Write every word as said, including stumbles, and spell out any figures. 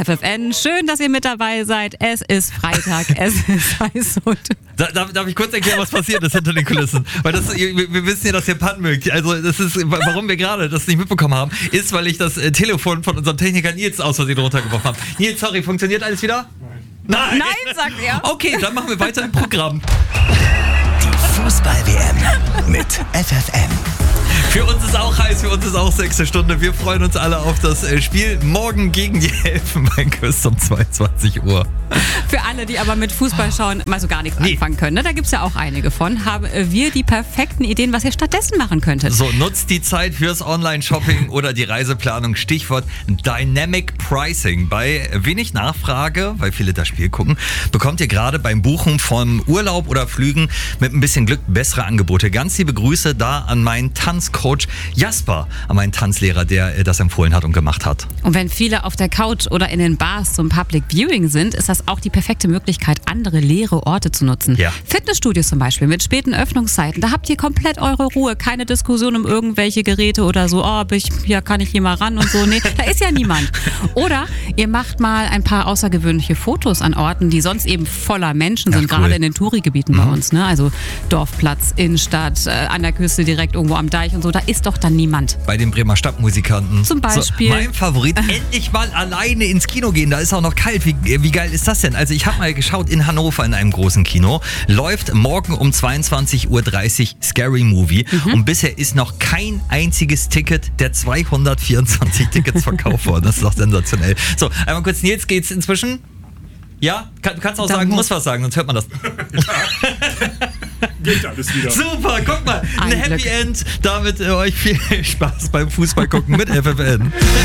F F N. Schön, dass ihr mit dabei seid. Es ist Freitag, es ist heiß und... Da, darf, darf ich kurz erklären, was passiert ist hinter den Kulissen? Weil das, wir, wir wissen ja, dass ihr Pan mögt. Also das ist, warum wir gerade das nicht mitbekommen haben, ist, weil ich das äh, Telefon von unserem Techniker Nils aus Versehen runtergeworfen habe. Nils, sorry, funktioniert alles wieder? Nein. Nein, sagt er. Okay, dann machen wir weiter im Programm. Die Fußball-W M mit F F N. Für uns ist auch heiß, für uns ist auch sechste Stunde. Wir freuen uns alle auf das Spiel morgen gegen die Elfenbeinküste um zweiundzwanzig Uhr. Für alle, die aber mit Fußball schauen mal so gar nichts Nee. anfangen können, ne? Da gibt es ja auch einige von, haben wir die perfekten Ideen, was ihr stattdessen machen könntet. So, nutzt die Zeit fürs Online-Shopping oder die Reiseplanung. Stichwort Dynamic Pricing. Bei wenig Nachfrage, weil viele das Spiel gucken, bekommt ihr gerade beim Buchen von Urlaub oder Flügen mit ein bisschen Glück bessere Angebote. Ganz liebe Grüße da an meinen Tanzcoach Jasper, an meinen Tanzlehrer, der das empfohlen hat und gemacht hat. Und wenn viele auf der Couch oder in den Bars zum Public Viewing sind, ist das auch die perfekte Möglichkeit, andere leere Orte zu nutzen. Ja. Fitnessstudios zum Beispiel mit späten Öffnungszeiten, da habt ihr komplett eure Ruhe, keine Diskussion um irgendwelche Geräte oder so, oh, ich, ja, kann ich hier mal ran und so. Nee, da ist ja niemand. Oder ihr macht mal ein paar außergewöhnliche Fotos an Orten, die sonst eben voller Menschen sind, Ach, cool. gerade in den Touri-Gebieten bei Mhm. uns. Ne? Also Dorfplatz, Innenstadt, äh, an der Küste direkt irgendwo am Deich und so, da ist doch dann niemand. Bei den Bremer Stadtmusikanten. Zum Beispiel. So, mein Favorit, endlich mal alleine ins Kino gehen. Da ist auch noch kalt. Wie, wie geil ist das denn? Also ich habe mal geschaut, in Hannover in einem großen Kino läuft morgen um zweiundzwanzig Uhr dreißig Scary Movie. Mhm. Und bisher ist noch kein einziges Ticket der zweihundertvierundzwanzig Tickets verkauft worden. Das ist doch sensationell. So, einmal kurz, Nils, geht's inzwischen? Ja? Kann, du kannst auch Da sagen, muss- muss was sagen, sonst hört man das. Geht alles wieder. Super, guck mal, ein Ein Happy Glück. End. Damit äh, euch viel Spaß beim Fußball gucken mit F F N.